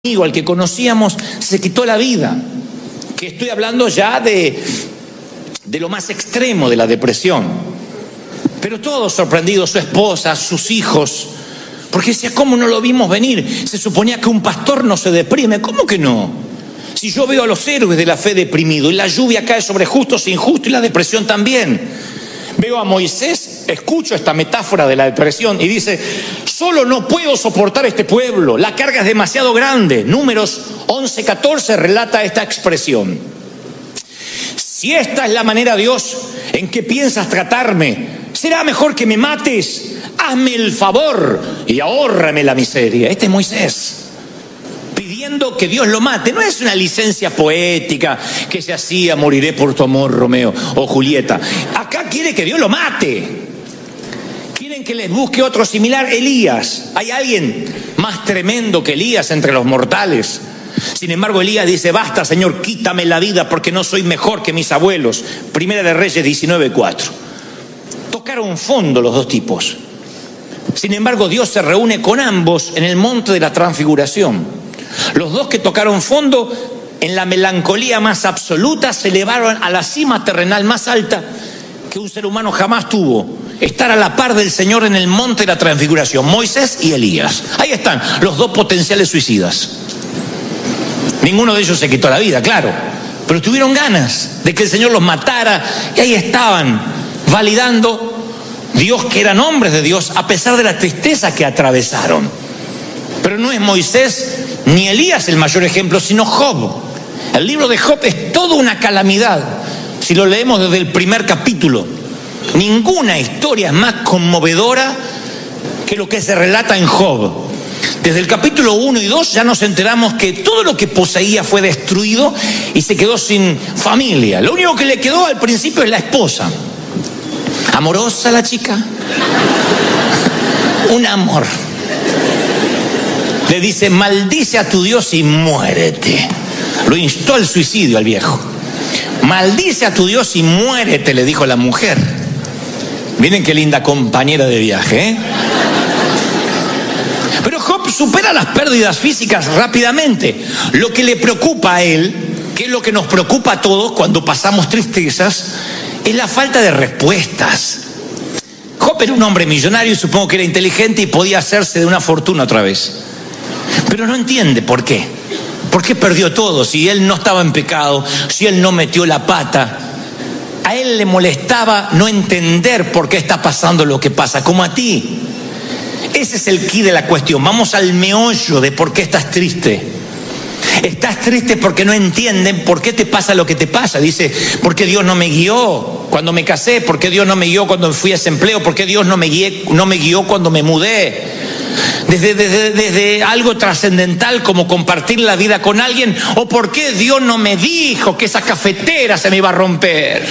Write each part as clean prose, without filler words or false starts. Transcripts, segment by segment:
amigo, al que conocíamos, se quitó la vida. Que estoy hablando ya de lo más extremo de la depresión. Pero todos sorprendidos, su esposa, sus hijos, porque decía, ¿cómo no lo vimos venir? Se suponía que un pastor no se deprime. ¿Cómo que no? Si yo veo a los héroes de la fe deprimidos, y la lluvia cae sobre justos e injustos, y la depresión también. Veo a Moisés, escucho esta metáfora de la depresión y dice, solo no puedo soportar este pueblo, la carga es demasiado grande. Números 11:14 relata esta expresión. Si esta es la manera, Dios, en que piensas tratarme, será mejor que me mates. Hazme el favor y ahórrame la miseria. Este es Moisés, pidiendo que Dios lo mate. No es una licencia poética que se hacía, moriré por tu amor, Romeo o Julieta. Acá quiere que Dios lo mate. Quieren que les busque otro similar. Elías. ¿Hay alguien más tremendo que Elías entre los mortales? Sin embargo, Elías dice, basta, Señor, quítame la vida porque no soy mejor que mis abuelos. Primera de Reyes 19:4. Tocaron fondo los dos tipos. Sin embargo, Dios se reúne con ambos en el monte de la transfiguración. Los dos que tocaron fondo en la melancolía más absoluta se elevaron a la cima terrenal más alta que un ser humano jamás tuvo. Estar a la par del Señor en el monte de la transfiguración. Moisés y Elías. Ahí están los dos potenciales suicidas. Ninguno de ellos se quitó la vida, claro, pero tuvieron ganas de que el Señor los matara y ahí estaban validando Dios, que eran hombres de Dios, a pesar de la tristeza que atravesaron. Pero no es Moisés ni Elías el mayor ejemplo, sino Job. El libro de Job es toda una calamidad. Si lo leemos desde el primer capítulo, ninguna historia es más conmovedora que lo que se relata en Job. Desde el capítulo 1 y 2 ya nos enteramos que todo lo que poseía fue destruido y se quedó sin familia. Lo único que le quedó al principio es la esposa. Amorosa la chica. Un amor. Le dice, maldice a tu Dios y muérete. Lo instó al suicidio al viejo. Maldice a tu Dios y muérete, le dijo la mujer. Miren qué linda compañera de viaje, ¿eh? Pero Job supera las pérdidas físicas rápidamente. Lo que le preocupa a él, que es lo que nos preocupa a todos cuando pasamos tristezas, es la falta de respuestas. Job era un hombre millonario y supongo que era inteligente y podía hacerse de una fortuna otra vez. Pero no entiende por qué. ¿Por qué perdió todo? Si él no estaba en pecado, si él no metió la pata. A él le molestaba no entender por qué está pasando lo que pasa, como a ti. Ese es el quid de la cuestión. Vamos al meollo de por qué estás triste. Estás triste porque no entienden por qué te pasa lo que te pasa. Dice, ¿por qué Dios no me guió cuando me casé? ¿Por qué Dios no me guió cuando fui a ese empleo? ¿Por qué Dios no me guió cuando me mudé? Desde algo trascendental como compartir la vida con alguien. ¿O por qué Dios no me dijo que esa cafetera se me iba a romper?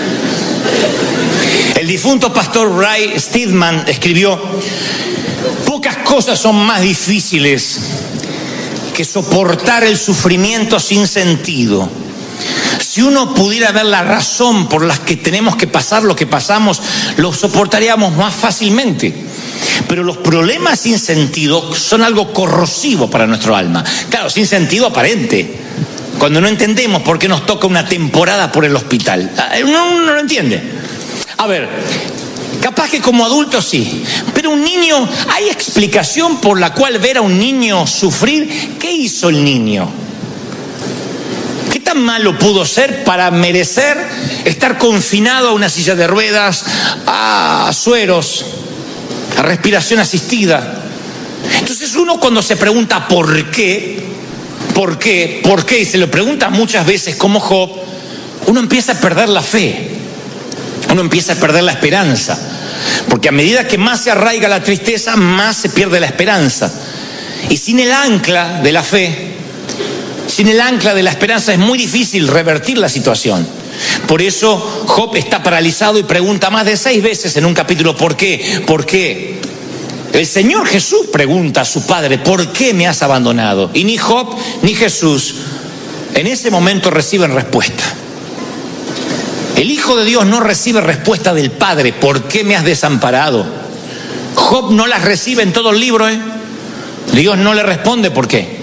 El difunto pastor Ray Steadman escribió, pocas cosas son más difíciles que soportar el sufrimiento sin sentido. Si uno pudiera ver la razón por la que tenemos que pasar lo que pasamos, lo soportaríamos más fácilmente. Pero los problemas sin sentido son algo corrosivo para nuestro alma. Claro, sin sentido aparente. Cuando no entendemos por qué nos toca una temporada por el hospital. Uno no lo entiende. A ver, capaz que como adulto sí, pero un niño, ¿hay explicación por la cual ver a un niño sufrir? ¿Qué hizo el niño? ¿Qué tan malo pudo ser para merecer estar confinado a una silla de ruedas, a sueros, a respiración asistida? Entonces uno cuando se pregunta ¿por qué? Y se lo pregunta muchas veces como Job, uno empieza a perder la fe. Uno empieza a perder la esperanza, porque a medida que más se arraiga la tristeza, más se pierde la esperanza. Y sin el ancla de la fe, sin el ancla de la esperanza, es muy difícil revertir la situación. Por eso Job está paralizado y pregunta más de 6 veces en un capítulo, ¿por qué? ¿Por qué? El Señor Jesús pregunta a su Padre, ¿por qué me has abandonado? Y ni Job ni Jesús en ese momento reciben respuesta. El Hijo de Dios no recibe respuesta del Padre, ¿por qué me has desamparado? Job no las recibe en todo el libro, Dios no le responde, ¿por qué?